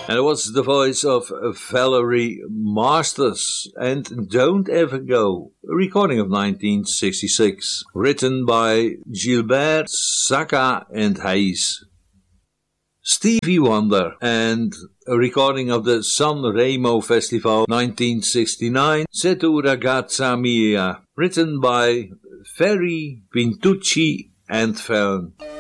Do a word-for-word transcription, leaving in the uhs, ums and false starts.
And it was the voice of Valerie Masters and Don't Ever Go, a recording of nineteen sixty-six, written by Gilbert Saka and Hayes. Stevie Wonder and a recording of the Sanremo Festival nineteen sixty-nine, Se tu ragazza mia, written by Ferry Pintucci and Fern.